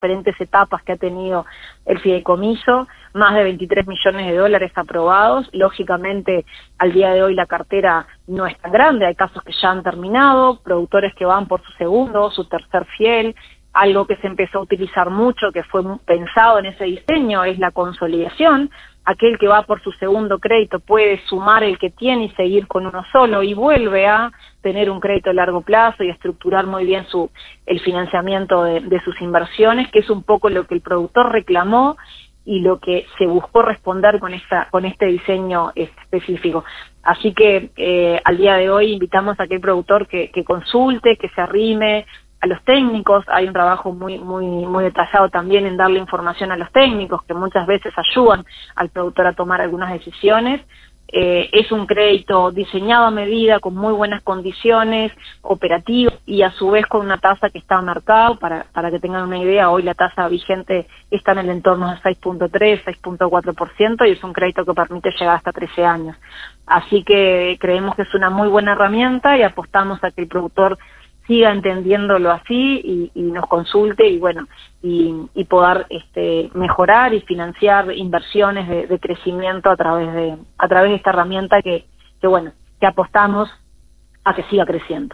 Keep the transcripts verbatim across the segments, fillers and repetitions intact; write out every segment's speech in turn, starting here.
diferentes etapas que ha tenido el fideicomiso, más de veintitrés millones de dólares aprobados. Lógicamente, al día de hoy la cartera no es tan grande, hay casos que ya han terminado, productores que van por su segundo, su tercer fiel. Algo que se empezó a utilizar mucho, que fue pensado en ese diseño, es la consolidación. Aquel que va por su segundo crédito puede sumar el que tiene y seguir con uno solo, y vuelve a tener un crédito a largo plazo y estructurar muy bien su el financiamiento de, de sus inversiones, que es un poco lo que el productor reclamó y lo que se buscó responder con esta con este diseño específico. Así que eh, al día de hoy invitamos a aquel productor que, que consulte, que se arrime a los técnicos. Hay un trabajo muy muy muy detallado también en darle información a los técnicos, que muchas veces ayudan al productor a tomar algunas decisiones. Eh, es un crédito diseñado a medida, con muy buenas condiciones, operativo, y a su vez con una tasa que está a mercado. Para, para que tengan una idea, hoy la tasa vigente está en el entorno de seis punto tres, seis punto cuatro por ciento, y es un crédito que permite llegar hasta trece años. Así que creemos que es una muy buena herramienta y apostamos a que el productor siga entendiéndolo así y, y nos consulte y bueno y, y poder este, mejorar y financiar inversiones de, de crecimiento a través de a través de esta herramienta que, que bueno que apostamos a que siga creciendo.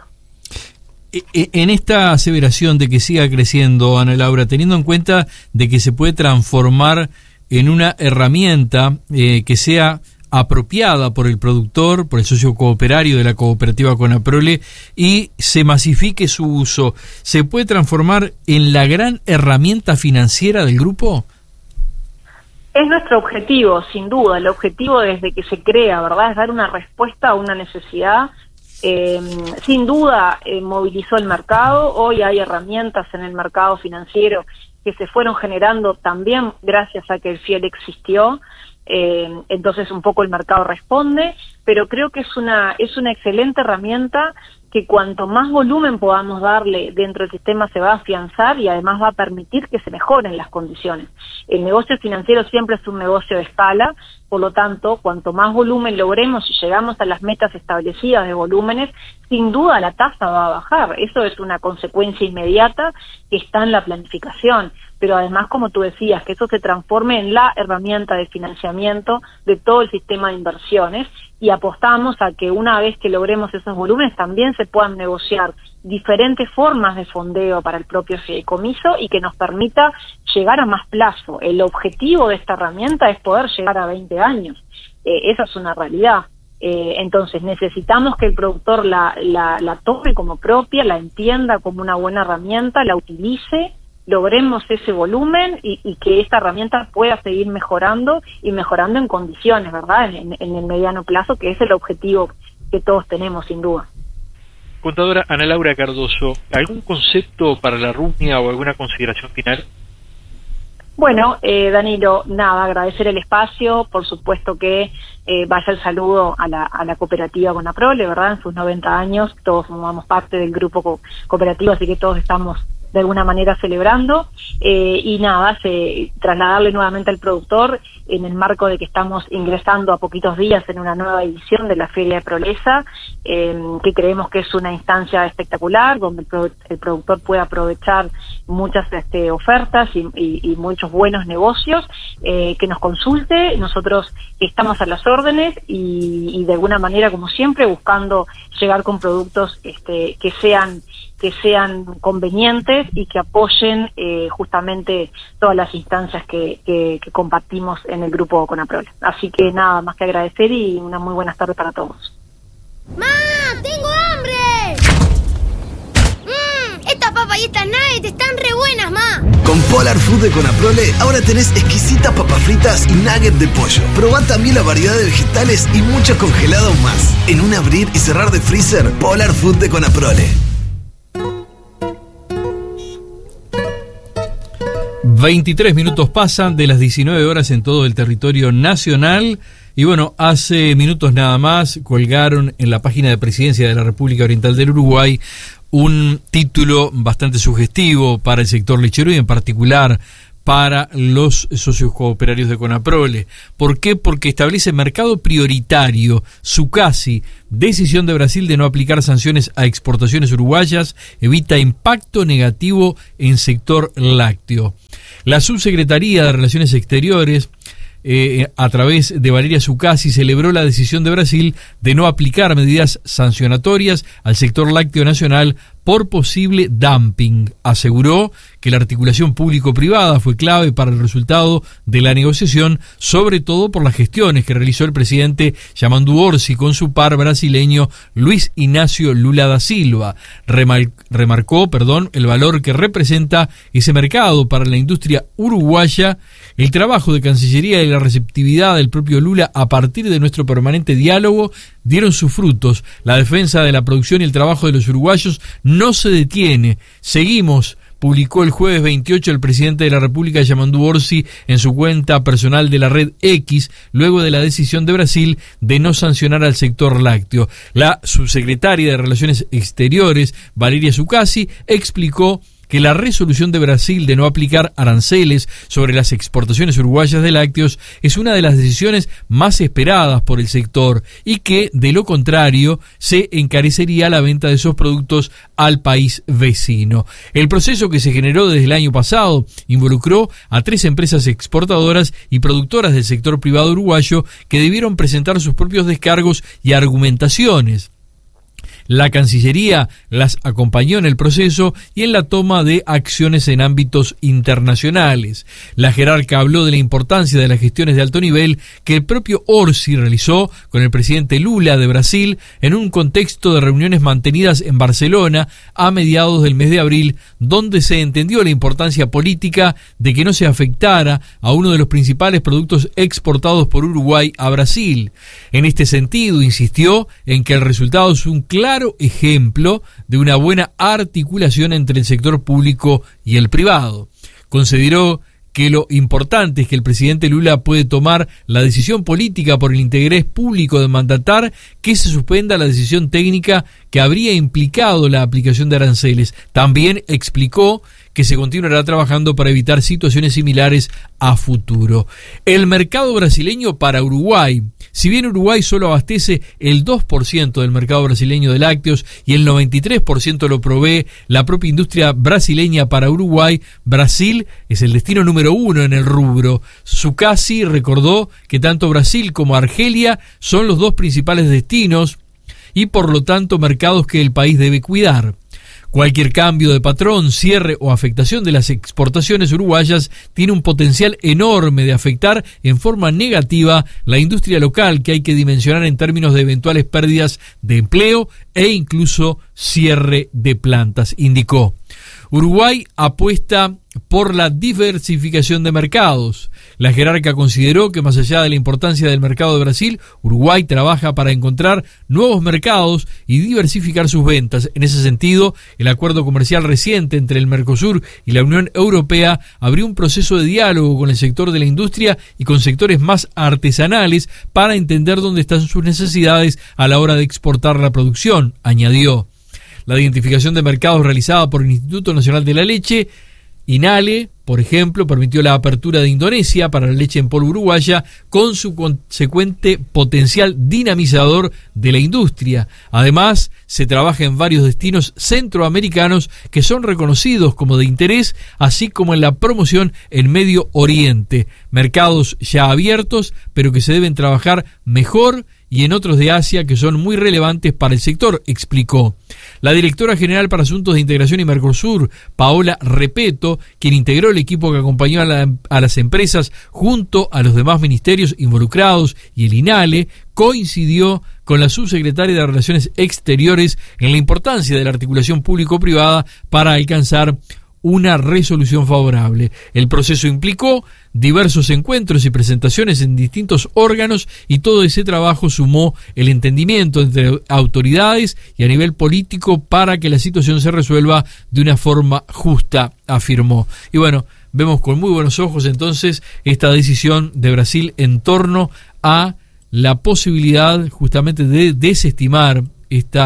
En esta aseveración de que siga creciendo, Ana Laura, teniendo en cuenta de que se puede transformar en una herramienta eh, que sea apropiada por el productor, por el socio cooperario de la cooperativa Conaprole, y se masifique su uso, ¿se puede transformar en la gran herramienta financiera del grupo? Es nuestro objetivo, sin duda. El objetivo desde que se crea, ¿verdad?, es dar una respuesta a una necesidad. Eh, sin duda eh, movilizó el mercado. Hoy hay herramientas en el mercado financiero que se fueron generando también gracias a que el fiel existió. Eh, entonces un poco el mercado responde, pero creo que es una es una excelente herramienta que cuanto más volumen podamos darle dentro del sistema se va a afianzar y además va a permitir que se mejoren las condiciones. El negocio financiero siempre es un negocio de escala, por lo tanto, cuanto más volumen logremos y llegamos a las metas establecidas de volúmenes, sin duda la tasa va a bajar. Eso es una consecuencia inmediata que está en la planificación. Pero además, como tú decías, que eso se transforme en la herramienta de financiamiento de todo el sistema de inversiones, y apostamos a que una vez que logremos esos volúmenes también se puedan negociar diferentes formas de fondeo para el propio fideicomiso y que nos permita llegar a más plazo. El objetivo de esta herramienta es poder llegar a veinte años. Eh, esa es una realidad. Eh, entonces necesitamos que el productor la, la, la tome como propia, la entienda como una buena herramienta, la utilice, logremos ese volumen y, y que esta herramienta pueda seguir mejorando y mejorando en condiciones, ¿verdad?, en, en el mediano plazo, que es el objetivo que todos tenemos, sin duda. Contadora Ana Laura Cardoso, ¿algún concepto para la RUMIA o alguna consideración final? Bueno, eh, Danilo, nada, agradecer el espacio, por supuesto que eh, vaya el saludo a la, a la cooperativa Conaprole, ¿verdad?, en sus noventa años, todos formamos parte del grupo co cooperativo, así que todos estamos de alguna manera celebrando, eh, y nada, se, trasladarle nuevamente al productor en el marco de que estamos ingresando a poquitos días en una nueva edición de la Feria de Prolesa, eh, que creemos que es una instancia espectacular, donde el, pro, el productor puede aprovechar muchas este, ofertas y, y, y muchos buenos negocios, eh, que nos consulte. Nosotros estamos a las órdenes y, y de alguna manera, como siempre, buscando llegar con productos este, que sean que sean convenientes y que apoyen eh, justamente todas las instancias que, que, que compartimos en el grupo Conaprole. Así que nada más que agradecer y una muy buenas tardes para todos. ¡Ma! ¡Tengo hambre! ¡Mmm! Estas papas y estas nuggets están re buenas, ma. Con Polar Food de Conaprole ahora tenés exquisitas papas fritas y nuggets de pollo. Probá también la variedad de vegetales y mucho congelado más. En un abrir y cerrar de freezer, Polar Food de Conaprole. veintitrés minutos pasan de las diecinueve horas en todo el territorio nacional. Y bueno, hace minutos nada más colgaron en la página de Presidencia de la República Oriental del Uruguay un título bastante sugestivo para el sector lechero y en particular para los socios cooperarios de Conaprole. ¿Por qué? Porque establece mercado prioritario, SUCASI, decisión de Brasil de no aplicar sanciones a exportaciones uruguayas, evita impacto negativo en sector lácteo. La Subsecretaría de Relaciones Exteriores, Eh, a través de Valeria Zuccasi, celebró la decisión de Brasil de no aplicar medidas sancionatorias al sector lácteo nacional por posible dumping. Aseguró que la articulación público-privada fue clave para el resultado de la negociación, sobre todo por las gestiones que realizó el presidente Yamandu Orsi con su par brasileño Luis Ignacio Lula da Silva. Remar- remarcó, perdón, el valor que representa ese mercado para la industria uruguaya, el trabajo de Cancillería y la receptividad del propio Lula a partir de nuestro permanente diálogo dieron sus frutos. La defensa de la producción y el trabajo de los uruguayos no se detiene. Seguimos, publicó el jueves veintiocho el presidente de la República, Yamandu Orsi, en su cuenta personal de la red X, luego de la decisión de Brasil de no sancionar al sector lácteo. La subsecretaria de Relaciones Exteriores, Valeria Zuccasi, explicó que la resolución de Brasil de no aplicar aranceles sobre las exportaciones uruguayas de lácteos es una de las decisiones más esperadas por el sector y que, de lo contrario, se encarecería la venta de esos productos al país vecino. El proceso, que se generó desde el año pasado, involucró a tres empresas exportadoras y productoras del sector privado uruguayo que debieron presentar sus propios descargos y argumentaciones. La Cancillería las acompañó en el proceso y en la toma de acciones en ámbitos internacionales. La jerarca habló de la importancia de las gestiones de alto nivel que el propio Orsi realizó con el presidente Lula de Brasil en un contexto de reuniones mantenidas en Barcelona a mediados del mes de abril, donde se entendió la importancia política de que no se afectara a uno de los principales productos exportados por Uruguay a Brasil. En este sentido, insistió en que el resultado es un claro ejemplo de una buena articulación entre el sector público y el privado. Consideró que lo importante es que el presidente Lula puede tomar la decisión política por el interés público de mandatar que se suspenda la decisión técnica que habría implicado la aplicación de aranceles. También explicó que se continuará trabajando para evitar situaciones similares a futuro. El mercado brasileño para Uruguay. Si bien Uruguay solo abastece el dos por ciento del mercado brasileño de lácteos y el noventa y tres por ciento lo provee la propia industria brasileña para Uruguay, Brasil es el destino número uno en el rubro. Zuccasi recordó que tanto Brasil como Argelia son los dos principales destinos y por lo tanto mercados que el país debe cuidar. Cualquier cambio de patrón, cierre o afectación de las exportaciones uruguayas tiene un potencial enorme de afectar en forma negativa la industria local, que hay que dimensionar en términos de eventuales pérdidas de empleo e incluso cierre de plantas, indicó. Uruguay apuesta por la diversificación de mercados. La jerarca consideró que más allá de la importancia del mercado de Brasil, Uruguay trabaja para encontrar nuevos mercados y diversificar sus ventas. En ese sentido, el acuerdo comercial reciente entre el Mercosur y la Unión Europea abrió un proceso de diálogo con el sector de la industria y con sectores más artesanales para entender dónde están sus necesidades a la hora de exportar la producción, añadió. La identificación de mercados realizada por el Instituto Nacional de la Leche, INALE, por ejemplo, permitió la apertura de Indonesia para la leche en polvo uruguaya, con su consecuente potencial dinamizador de la industria. Además, se trabaja en varios destinos centroamericanos que son reconocidos como de interés, así como en la promoción en Medio Oriente. Mercados ya abiertos, pero que se deben trabajar mejor, y en otros de Asia que son muy relevantes para el sector, explicó. La directora general para Asuntos de Integración y Mercosur, Paola Repeto, quien integró el equipo que acompañó a, la, a las empresas junto a los demás ministerios involucrados y el INALE, coincidió con la subsecretaria de Relaciones Exteriores en la importancia de la articulación público-privada para alcanzar una resolución favorable. El proceso implicó diversos encuentros y presentaciones en distintos órganos y todo ese trabajo sumó el entendimiento entre autoridades y a nivel político para que la situación se resuelva de una forma justa, afirmó. Y bueno, vemos con muy buenos ojos entonces esta decisión de Brasil en torno a la posibilidad justamente de desestimar esta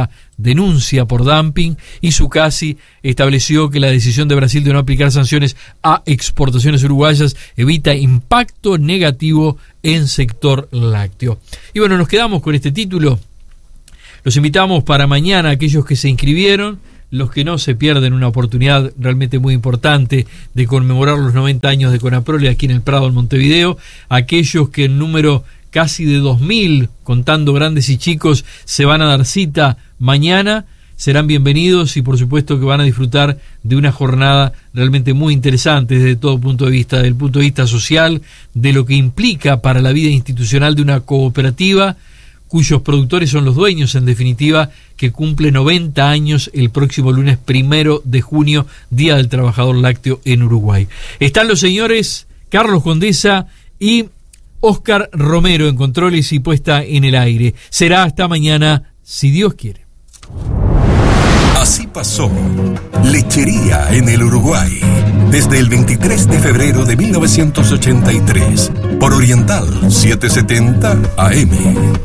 denuncia por dumping y Zucassi estableció que la decisión de Brasil de no aplicar sanciones a exportaciones uruguayas evita impacto negativo en sector lácteo. Y bueno, nos quedamos con este título. Los invitamos para mañana, aquellos que se inscribieron, los que no, se pierden una oportunidad realmente muy importante de conmemorar los noventa años de Conaprole aquí en el Prado, en Montevideo. Aquellos que en número casi de dos mil, contando grandes y chicos, se van a dar cita mañana, serán bienvenidos y por supuesto que van a disfrutar de una jornada realmente muy interesante desde todo punto de vista, desde el punto de vista social, de lo que implica para la vida institucional de una cooperativa cuyos productores son los dueños, en definitiva, que cumple noventa años el próximo lunes primero de junio, Día del Trabajador Lácteo en Uruguay. Están los señores Carlos Condesa y Óscar Romero en controles y puesta en el aire. Será hasta mañana, si Dios quiere. Así pasó Lechería en el Uruguay, desde el veintitrés de febrero de mil novecientos ochenta y tres, por Oriental setecientos setenta A M.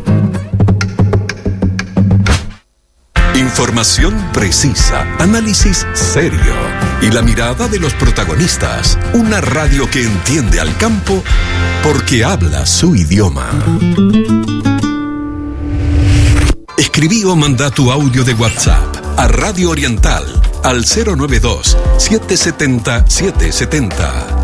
Información precisa, análisis serio y la mirada de los protagonistas. Una radio que entiende al campo porque habla su idioma. Escribí o manda tu audio de WhatsApp a Radio Oriental al cero nueve dos, siete siete cero, siete siete cero.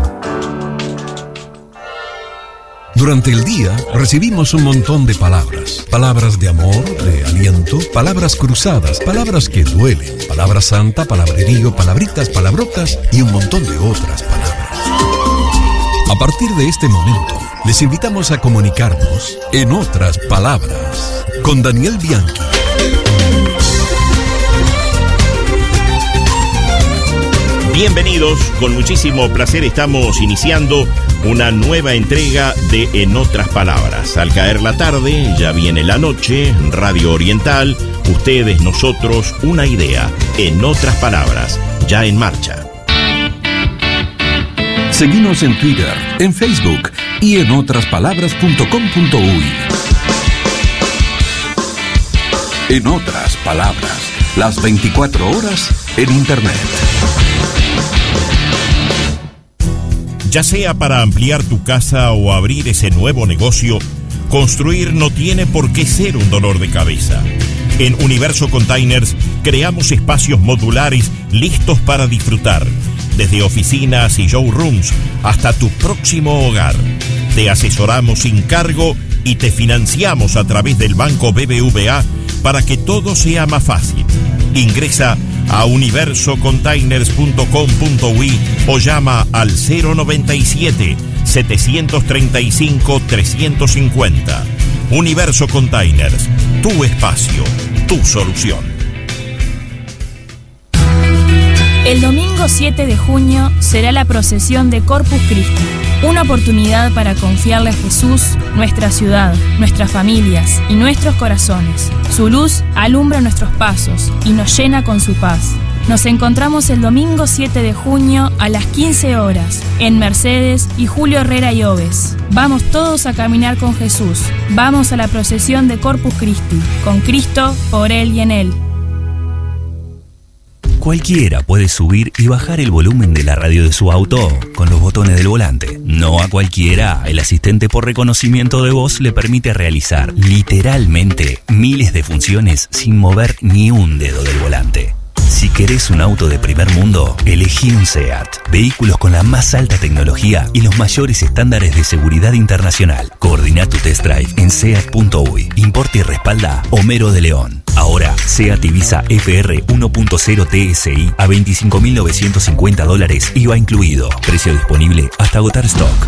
Durante el día recibimos un montón de palabras. Palabras de amor, de aliento, palabras cruzadas, palabras que duelen, palabra santa, palabrerío, palabritas, palabrotas y un montón de otras palabras. A partir de este momento, les invitamos a comunicarnos en otras palabras con Daniel Bianchi. Bienvenidos, con muchísimo placer estamos iniciando una nueva entrega de En Otras Palabras. Al caer la tarde, ya viene la noche, Radio Oriental, ustedes, nosotros, una idea. En Otras Palabras, ya en marcha. Seguimos en Twitter, en Facebook y en otras palabras punto com punto uy. En Otras Palabras, las veinticuatro horas en Internet. Ya sea para ampliar tu casa o abrir ese nuevo negocio, construir no tiene por qué ser un dolor de cabeza. En Universo Containers creamos espacios modulares listos para disfrutar, desde oficinas y showrooms hasta tu próximo hogar. Te asesoramos sin cargo y te financiamos a través del Banco B B V A para que todo sea más fácil. Ingresa a universo containers punto com punto uy o llama al cero noventa y siete, setecientos treinta y cinco, trescientos cincuenta. Universo Containers, tu espacio, tu solución. El domingo siete de junio será la procesión de Corpus Christi, una oportunidad para confiarle a Jesús nuestra ciudad, nuestras familias y nuestros corazones. Su luz alumbra nuestros pasos y nos llena con su paz. Nos encontramos el domingo siete de junio a las quince horas en Mercedes y Julio Herrera y Oves. Vamos todos a caminar con Jesús. Vamos a la procesión de Corpus Christi, con Cristo, por Él y en Él. Cualquiera puede subir y bajar el volumen de la radio de su auto con los botones del volante. No a cualquiera, el asistente por reconocimiento de voz le permite realizar literalmente miles de funciones sin mover ni un dedo del volante. Si querés un auto de primer mundo, elegí un SEAT. Vehículos con la más alta tecnología y los mayores estándares de seguridad internacional. Coordina tu test drive en seat punto uy. Importa y respalda Homero de León. Ahora, SEAT Ibiza F R uno punto cero T S I a veinticinco mil novecientos cincuenta dólares I V A incluido. Precio disponible hasta agotar stock.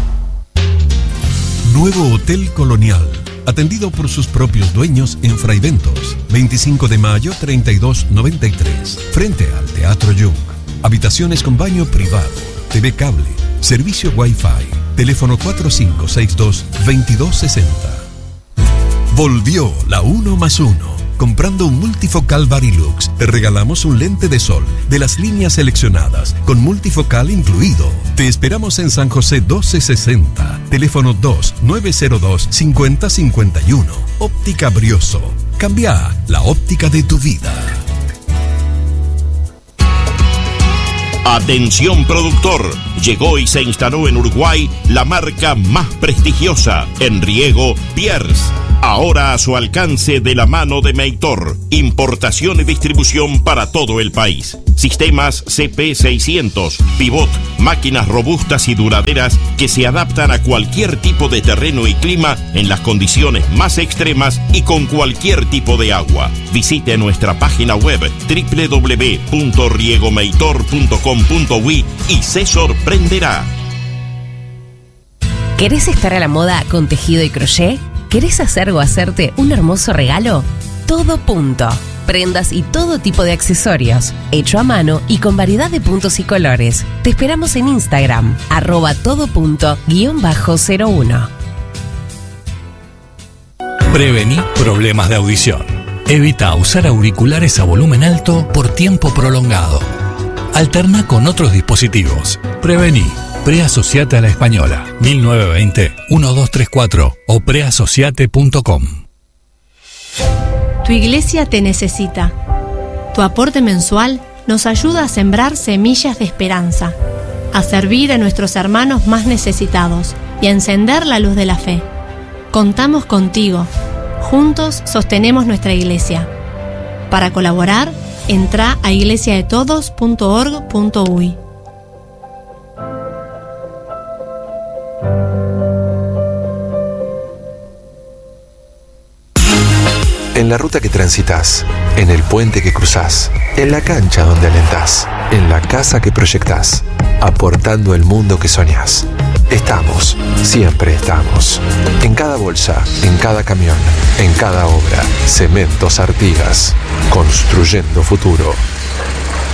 Nuevo Hotel Colonial, atendido por sus propios dueños en Fraiventos, veinticinco de mayo treinta y dos noventa y tres, frente al Teatro Jung. Habitaciones con baño privado, T V cable, servicio Wi-Fi, teléfono cuatro cinco seis dos, veintidós sesenta. Volvió la uno más uno. Comprando un multifocal Varilux, te regalamos un lente de sol de las líneas seleccionadas, con multifocal incluido. Te esperamos en San José doce sesenta, teléfono dos nueve cero dos, cincuenta cincuenta y uno. Óptica Brioso, Cambia la óptica de tu vida. Atención productor, llegó y se instaló en Uruguay la marca más prestigiosa en riego, Pierce. Ahora a su alcance de la mano de Meitor. Importación y distribución para todo el país. Sistemas C P seiscientos, pivot, máquinas robustas y duraderas que se adaptan a cualquier tipo de terreno y clima en las condiciones más extremas y con cualquier tipo de agua. Visite nuestra página web doble u doble u doble u punto riegomeitor punto com punto uy y se sorprenderá. ¿Querés estar a la moda con tejido y crochet? ¿Querés hacer o hacerte un hermoso regalo? Todo Punto. Prendas y todo tipo de accesorios, hecho a mano y con variedad de puntos y colores. Te esperamos en Instagram, arroba todo punto guión bajo cero uno. Prevení problemas de audición. Evita usar auriculares a volumen alto por tiempo prolongado. Alterna con otros dispositivos. Prevení. Preasociate a la Española, mil novecientos veinte, doce treinta y cuatro o preasociate punto com. Tu iglesia te necesita. Tu aporte mensual nos ayuda a sembrar semillas de esperanza, a servir a nuestros hermanos más necesitados y a encender la luz de la fe. Contamos contigo. Juntos sostenemos nuestra iglesia. Para colaborar, entra a iglesia de todos punto org punto uy. En la ruta que transitas, en el puente que cruzás, en la cancha donde alentás, en la casa que proyectás, aportando el mundo que soñás. Estamos, siempre estamos. En cada bolsa, en cada camión, en cada obra. Cementos Artigas, construyendo futuro.